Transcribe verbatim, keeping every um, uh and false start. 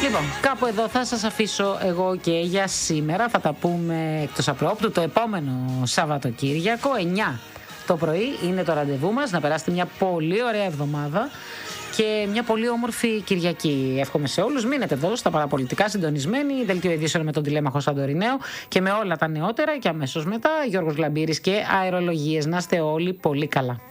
Λοιπόν, κάπου εδώ θα σας αφήσω εγώ και για σήμερα. Θα τα πούμε εκτός απρόπτου το επόμενο Σαββατοκύριακο, εννιά το πρωί είναι το ραντεβού μας. Να περάσετε μια πολύ ωραία εβδομάδα και μια πολύ όμορφη Κυριακή. Εύχομαι σε όλους. Μείνετε εδώ στα παραπολιτικά συντονισμένοι. Δελτίο ειδήσεων με τον τηλέμαχο Σαντορινέο και με όλα τα νεότερα. Και αμέσως μετά Γιώργος Λαμπύρης και αερολογίες. Να είστε όλοι πολύ καλά.